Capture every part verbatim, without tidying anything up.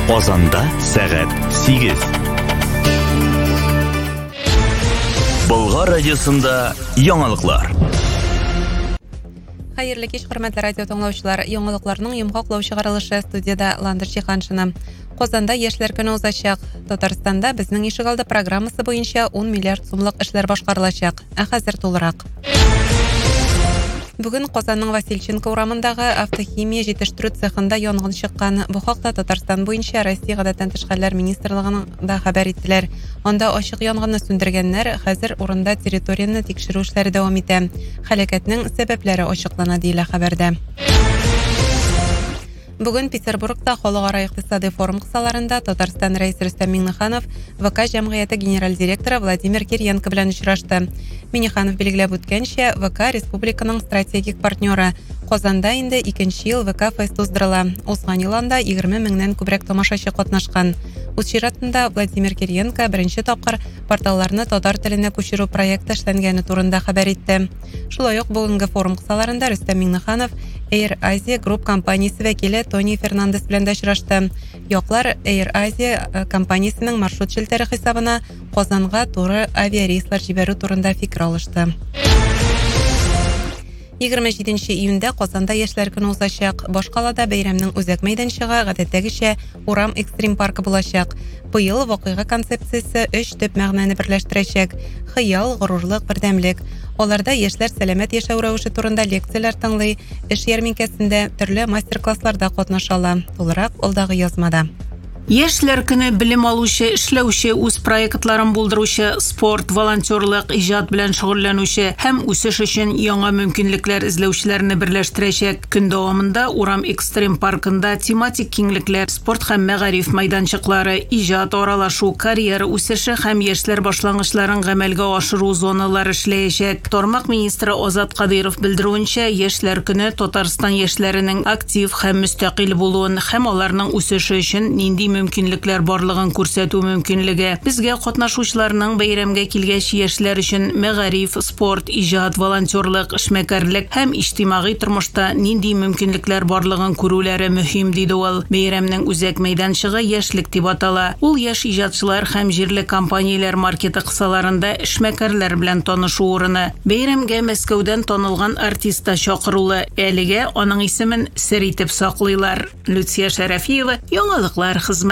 Озанда сәгать сигез. Болгар радиосында яңалыклар. Хәерле кич, хөрмәтле радио тыңлаучылар. Яңалыкларның йомгаклау чыгарылышы студияда Ландыр Чиханшина. Казанда яшьләр көне узачак. Татарстанда безнең ишегалды программасы буенча он миллиард сумлык эшләр башкарылачак. Ә хәзер тулырак. Бүген Казанның Васильченко урамындагы автохимия җитештерү цехында янгын чыккан. Бу хакта Татарстан буенча Россия гадәттән тыш хәлләр министрлыгының да хәбәр иттеләр. Анда ачык янгынны сүндергәннәр хәзер урында территорияны тикшерү эшләре дәвам итә. Һәлакәтнең сәбәпләре ачыклана диелә хәбәрдә. Бүген Петербургта халыкара икътисади форум кысаларында Татарстан рәисе Рөстәм Миңнеханов ВК җәмгыяте генераль директоры Владимир Кириенко белән очрашты. Миңнеханов билгеләп үткәнчә, ВК республиканың стратегик партнеры. Казанда инде икенче ел ВК фест уздырыла. Узган ел анда егерме меңнән күбрәк тамашачы катнашкан. Үз чиратында Владимир Кириенко беренче тапкыр порталларны татар теленә күчерү проекты эшләнгәне турында хәбәр итте. Шулай ук бүгенге форум кысаларында Рөстәм Миңнеханов Air Asia Group компаниясе вәкиле Тони Фернандес белән дә очрашты. Яклар Air Asia компаниясенең маршрут челтәре хисабына Казанга туры авиарейслар җибәрү турында фикер алышты. егерме җиденче июньдә Казанда яшьләр көне узачак. Башкалада бәйрәмнең үзәк мәйданчыгы гадәттәгечә Урам Экстрим паркы булачак. Быел вакыйга концепциясе өч төп мәгънәне берләштерәчәк: хыял, горурлык, бердәмлек. Аларда яшьләр сәламәт яшәү рәвеше турында лекцияләр тыңлый, эш ярминкәсендә төрле мастер-классларда катнаша. Тулырак алдагы язмада. Яшьләр көне белем алучы, эшләүче, үз проектларын булдыручы, спорт, волонтерлык, иҗат белән шөгыльләнүче һәм үсеш өчен яңа мөмкинлекләр эзләүчеләрне берләштерәчәк. Көн дәвамында Урам Экстрим паркында тематик киңлекләр, спорт һәм мәгариф мәйданчыклары, иҗат, аралашу, карьера үсеше һәм яшьләр башлангычларын гамәлгә ашыру зоналары эшләячәк. Тармак министры Азат Кадыйров белдерүенчә, яшьләр көне Татарстан яшьләренең актив һәм мөстәкыйль булуын һәм аларның үсеше өчен нинди мөмкинлекләр барлыгын күрсәтү мөмкинлеге. Безгә катнашучыларның бәйрәмгә килгәч яшьләр өчен мәгариф, спорт, иҗат, волонтерлык, эшмәкәрлек һәм иҗтимагый тормышта нинди мөмкинлекләр барлыгын күрүләре мөһим диде ул. Бәйрәмнең үзәк мәйданчыгы яшьлек дип атала. Ул яшь иҗатчылар һәм җирле компанияләр маркеты кысаларында эшмәкәрләр белән танышу урыны. Бәйрәмгә Мәскәүдән танылган артист та чакырылды. Әлегә аның исемен сер итеп саклыйлар. Люция Шәрәфиева, яңалыклар хезмәте.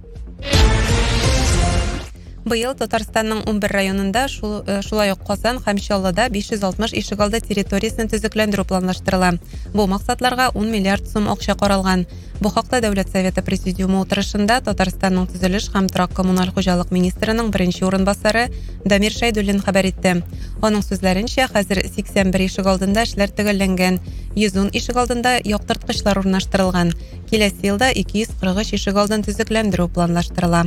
Быел Татарстанның ун бер районында, шул, шулай ук Казан һәм Чаллыда биш йөз алтмыш ишегалды территориясын төзекләндерү планлаштырыла. Бу максатларга он миллиард сум акча каралган. Бу хакта Дәүләт Советы Президиумы утырышында Татарстанның төзелеш һәм торак коммуналь хуҗалык министрының беренче урынбасары Дамир Шәйдуллин хәбәр итте. Аның сүзләренчә, хәзер сиксән бер ишегалдында эшләр төгәлләнгән, йөз ун ишегалдында яктырткычлар урнаштырылган. Киләсе елда ике йөз кырык өч ишегалдын төзекләндерү планлаштырыла.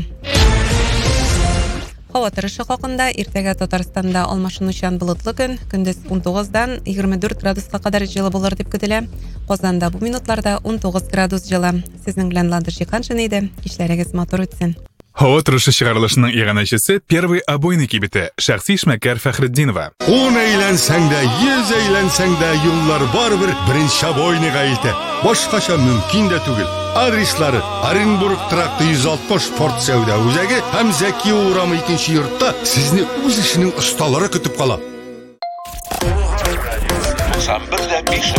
Һава торышы хакында иртәгә Татарстанда алмашынучан болытлы көн, көндез он тугыздан егерме дүрт градуска кадәр җылы булыр дип көтелә. Казанда бу минутларда он тугыз градус җылы. Сезнең белән Ландыр Чиханшина иде. Кичләрегез матур үтсен. Һава торышы чыгарылышының иганәчесе Первый обойный кибете Шәхси эшмәкәр Фәхретдинова. Он әйләнсәң дә, йөз әйләнсәң дә юллар барбер беренче обойныйга илтә. Башкача мөмкин дә түгел. Адреслары: Оренбург тракты йөз алтмыш Форт Сәүдә үзәге һәм Зәки урамы икенче йортта сезне үз эшенең осталары көтеп кала. туксан бер дә биш